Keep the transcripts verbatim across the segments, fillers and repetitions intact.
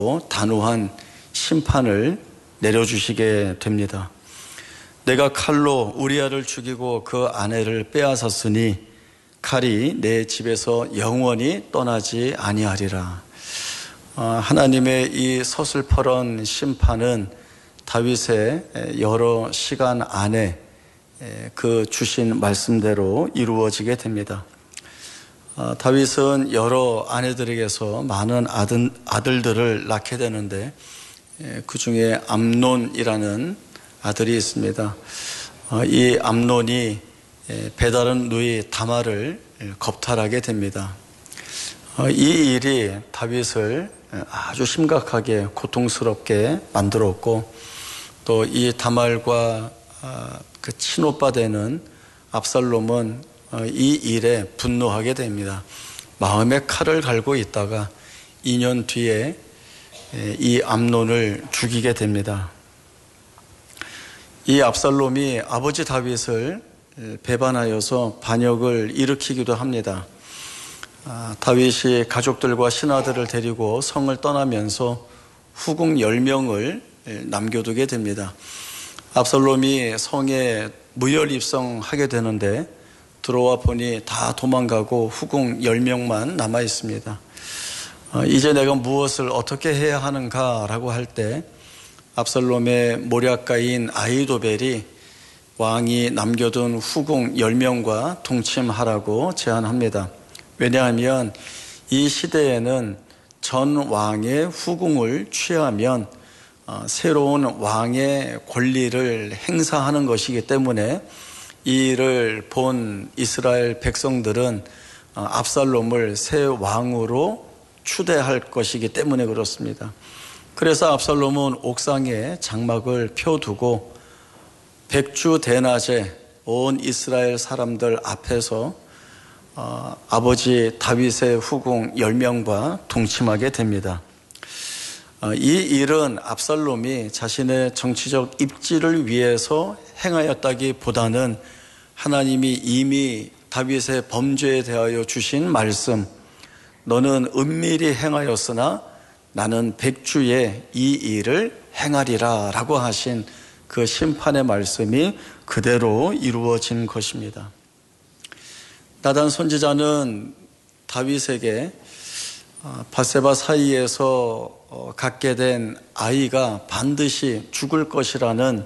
단호한 심판을 내려주시게 됩니다. 내가 칼로 우리아를 죽이고 그 아내를 빼앗았으니 칼이 내 집에서 영원히 떠나지 아니하리라. 하나님의 이 서슬퍼런 심판은 다윗의 여러 시간 안에 그 주신 말씀대로 이루어지게 됩니다. 다윗은 여러 아내들에게서 많은 아들, 아들들을 낳게 되는데 그 중에 암논이라는 아들이 있습니다. 이 암논이 배다른 누이 다말을 겁탈하게 됩니다. 이 일이 다윗을 아주 심각하게 고통스럽게 만들었고 또 이 다말과 그 친오빠 되는 압살롬은 이 일에 분노하게 됩니다. 마음에 칼을 갈고 있다가 이 년 뒤에 이 암논을 죽이게 됩니다. 이 압살롬이 아버지 다윗을 배반하여서 반역을 일으키기도 합니다. 다윗이 가족들과 신하들을 데리고 성을 떠나면서 후궁 열 명을 남겨두게 됩니다. 압살롬이 성에 무혈 입성하게 되는데 들어와 보니 다 도망가고 후궁 열 명만 남아 있습니다. 이제 내가 무엇을 어떻게 해야 하는가라고 할 때 압살롬의 모략가인 아히도벨이 왕이 남겨둔 후궁 열 명과 동침하라고 제안합니다. 왜냐하면 이 시대에는 전 왕의 후궁을 취하면 새로운 왕의 권리를 행사하는 것이기 때문에 이 일을 본 이스라엘 백성들은 압살롬을 새 왕으로 추대할 것이기 때문에 그렇습니다. 그래서 압살롬은 옥상에 장막을 펴두고 백주 대낮에 온 이스라엘 사람들 앞에서 어, 아버지 다윗의 후궁 열 명과 동침하게 됩니다. 어, 이 일은 압살롬이 자신의 정치적 입지를 위해서 행하였다기보다는 하나님이 이미 다윗의 범죄에 대하여 주신 말씀, 너는 은밀히 행하였으나 나는 백주에 이 일을 행하리라 라고 하신 그 심판의 말씀이 그대로 이루어진 것입니다. 나단 선지자는 다윗에게 밧세바 사이에서 갖게 된 아이가 반드시 죽을 것이라는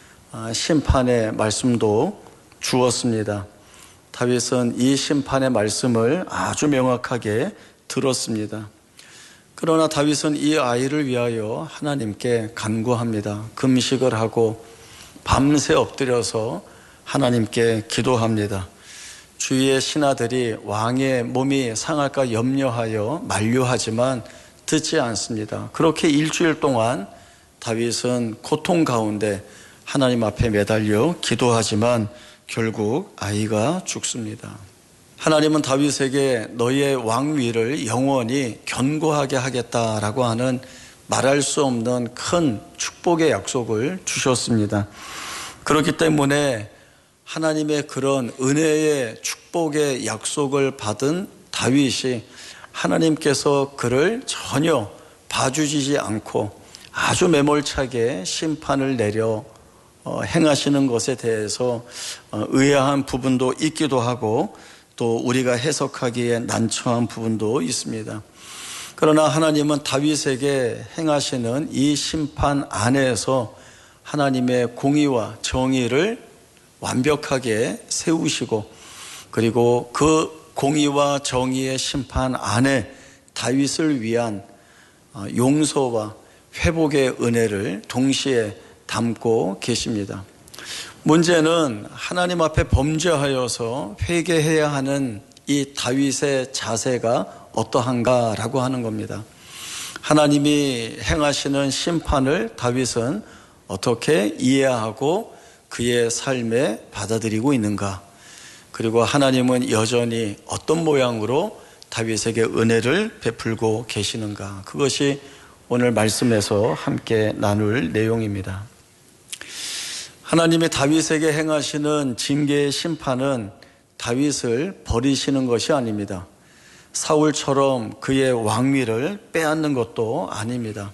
심판의 말씀도 주었습니다. 다윗은 이 심판의 말씀을 아주 명확하게 들었습니다. 그러나 다윗은 이 아이를 위하여 하나님께 간구합니다. 금식을 하고 밤새 엎드려서 하나님께 기도합니다. 주위의 신하들이 왕의 몸이 상할까 염려하여 만류하지만 듣지 않습니다. 그렇게 일주일 동안 다윗은 고통 가운데 하나님 앞에 매달려 기도하지만 결국 아이가 죽습니다. 하나님은 다윗에게 너희의 왕위를 영원히 견고하게 하겠다라고 하는 말할 수 없는 큰 축복의 약속을 주셨습니다. 그렇기 때문에 하나님의 그런 은혜의 축복의 약속을 받은 다윗이 하나님께서 그를 전혀 봐주지 않고 아주 매몰차게 심판을 내려 행하시는 것에 대해서 의아한 부분도 있기도 하고 또 우리가 해석하기에 난처한 부분도 있습니다. 그러나 하나님은 다윗에게 행하시는 이 심판 안에서 하나님의 공의와 정의를 완벽하게 세우시고 그리고 그 공의와 정의의 심판 안에 다윗을 위한 용서와 회복의 은혜를 동시에 담고 계십니다. 문제는 하나님 앞에 범죄하여서 회개해야 하는 이 다윗의 자세가 어떠한가라고 하는 겁니다. 하나님이 행하시는 심판을 다윗은 어떻게 이해하고 그의 삶에 받아들이고 있는가? 그리고 하나님은 여전히 어떤 모양으로 다윗에게 은혜를 베풀고 계시는가? 그것이 오늘 말씀에서 함께 나눌 내용입니다. 하나님이 다윗에게 행하시는 징계의 심판은 다윗을 버리시는 것이 아닙니다. 사울처럼 그의 왕위를 빼앗는 것도 아닙니다.